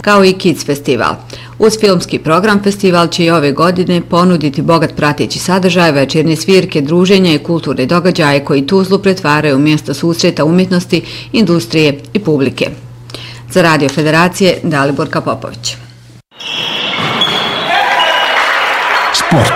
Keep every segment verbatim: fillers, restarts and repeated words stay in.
kao i Kids festival. Uz filmski program festival će i ove godine ponuditi bogat prateći sadržaj, večernje svirke, druženja i kulturne događaje koji Tuzlu pretvaraju u mjesto susreta umjetnosti, industrije i publike. Za Radio Federacije, Daliborka Popović. Sport.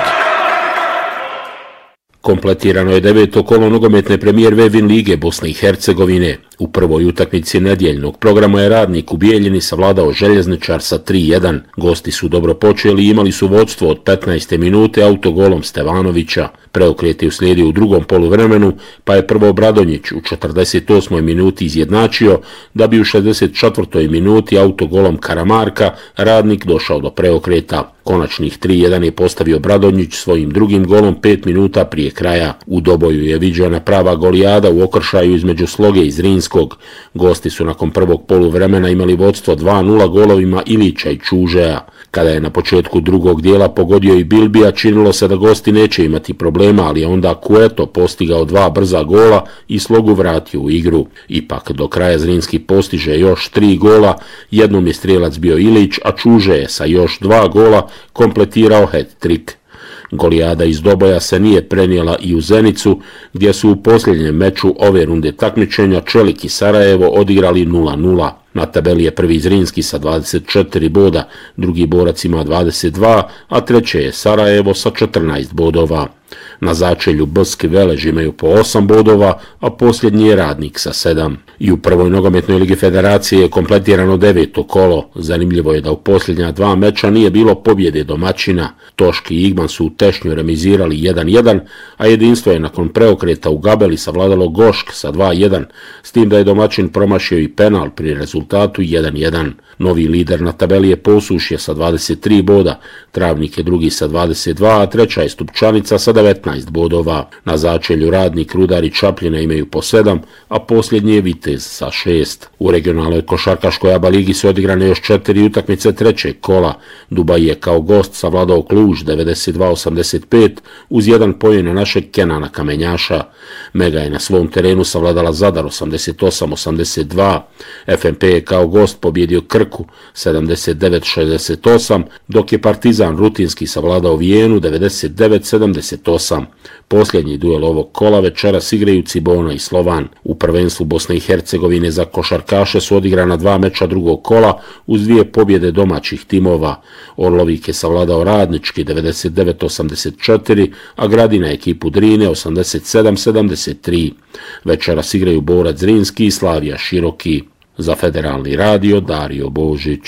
Kompletirano je deveto kolo nogometne premijer Vevin lige Bosne i Hercegovine. U prvoj utakmici nedjeljnog programa je Radnik u Bijeljini savladao Željezničar sa tri jedan. Gosti su dobro počeli i imali su vodstvo od petnaeste minute autogolom Stevanovića. Preokret je uslijedio u drugom poluvremenu, pa je prvo Bradonjić u četrdeset osmoj minuti izjednačio, da bi u šezdeset četvrtoj minuti autogolom Karamarka Radnik došao do preokreta. Konačnih tri jedan je postavio Bradonjić svojim drugim golom pet minuta prije kraja. U doboju je viđena prava golijada u okršaju između Sloge i Zrinskog. Gosti su nakon prvog poluvremena imali vodstvo dva nula golovima Ilića i Čužeja. Kada je na početku drugog dijela pogodio i Bilbija, činilo se da gosti neće imati problema, ali je onda Cueto postigao dva brza gola i Slogu vratio u igru. Ipak do kraja Zrinski postiže još tri gola, jednom je strijelac bio Ilić, a Čuže je sa još dva gola kompletirao hat-trick. Golijada iz doboja se nije prenijela i u Zenicu, gdje su u posljednjem meču ove runde takmičenja Čelik i Sarajevo odigrali nula nula. Na tabeli je prvi Zrinski sa dvadeset četiri boda, drugi borac ima dvadeset dva, a treće je Sarajevo sa četrnaest bodova. Na začelju Bsk i Velež imaju po osam bodova, a posljednji je Radnik sa sedam. I u prvoj nogometnoj ligi Federacije je kompletirano deveto kolo. Zanimljivo je da u posljednja dva meča nije bilo pobjede domaćina. Toški i Igman su u Tešnju remizirali jedan jedan, a jedinstvo je nakon preokreta u Gabeli savladalo Gošk sa dva jedan, s tim da je domaćin promašio i penal pri rezultatu jedan jedan. Novi lider na tabeli je Posušje sa dvadeset tri boda, Travnik je drugi sa dvadeset dva, a treća je Stupčanica sa devetnaest bodova. Na začelju Radnik, Rudar i Čapljina imaju po sedam, a posljednji je Vitez sa šest. U regionalnoj košarkaškoj A B A ligi su odigrane još četiri utakmice trećeg kola. Dubaj je kao gost savladao Kluž devedeset dva osamdeset pet uz jedan pojen na našeg Kenana Kamenjaša. Mega je na svom terenu savladala Zadar osamdeset osam osamdeset dva. F M P je kao gost pobjedio Krku sedamdeset devet šezdeset osam, dok je Partizan rutinski savladao Vijenu devedeset devet sedamdeset osam. Posljednji duel ovog kola večeras igraju Cibona i Slovan. U prvenstvu Bosne i Hercegovine za košarkaše su odigrana dva meča drugog kola uz dvije pobjede domaćih timova. Orlovik je savladao Radnički devedeset devet osamdeset četiri, a Gradina ekipu Drine osamdeset sedam sedamdeset tri. Večeras igraju Borac Zrinski i Slavija Široki. Za Federalni radio Dario Božić.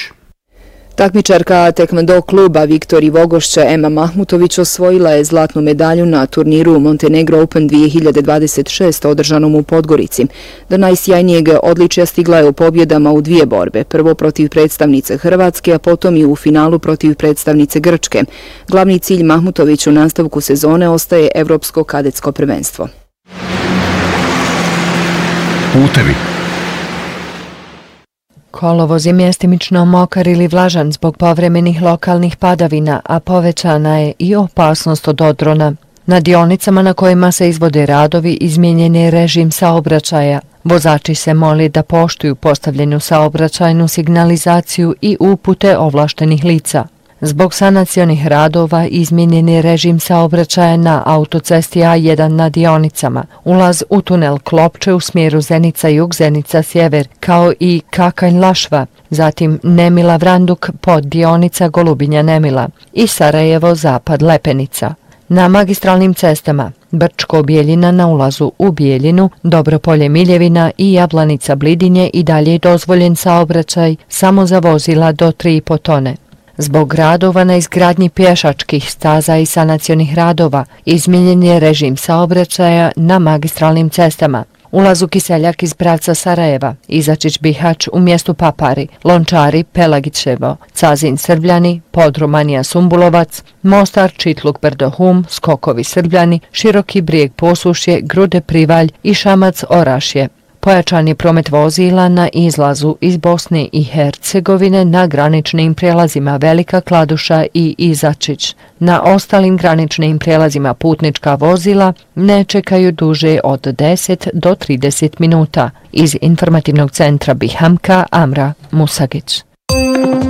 Takmičarka tekvando kluba Viktor Ivogošće Ema Mahmutović osvojila je zlatnu medalju na turniru Montenegro Open dvije hiljade dvadeset šest održanom u Podgorici. Do najsjajnijeg odličja stigla je u pobjedama u dvije borbe, prvo protiv predstavnice Hrvatske, a potom i u finalu protiv predstavnice Grčke. Glavni cilj Mahmutović u nastavku sezone ostaje Evropsko kadetsko prvenstvo. Putevi. Kolovoz je mjestimično mokar ili vlažan zbog povremenih lokalnih padavina, a povećana je i opasnost od odrona. Na dionicama na kojima se izvode radovi izmijenjen je režim saobraćaja. Vozači se moli da poštuju postavljenu saobraćajnu signalizaciju i upute ovlaštenih lica. Zbog sanacionih radova izmijenjen je režim saobraćaja na autocesti A jedan na dionicama, ulaz u tunel Klopče u smjeru Zenica-Jug, Zenica-Sjever, kao i Kakanj-Lašva, zatim Nemila-Vranduk pod dionica Golubinja-Nemila i Sarajevo-Zapad-Lepenica. Na magistralnim cestama Brčko-Bijeljina na ulazu u Bijeljinu, Dobropolje-Miljevina i Jablanica-Blidinje i dalje je dozvoljen saobraćaj samo za vozila do tri i po tone. Zbog radova na izgradnji pješačkih staza i sanacionih radova izmijenjen je režim saobraćaja na magistralnim cestama. Ulaz u Kiseljak iz pravca Sarajeva, Izačić-Bihać u mjestu Papari, Lončari, Pelagićevo, Cazin-Srbljani, Podrumanija-Sumbulovac, Mostar-Čitluk-Brdo-Hum, Skokovi-Srbljani, Široki Brijeg-Posušje, Grude-Privalj i Šamac-Orašje. Pojačan je promet vozila na izlazu iz Bosne i Hercegovine na graničnim prijelazima Velika Kladuša i Izačić. Na ostalim graničnim prijelazima putnička vozila ne čekaju duže od deset do trideset minuta. Iz informativnog centra Bihamka, Amra Musagić.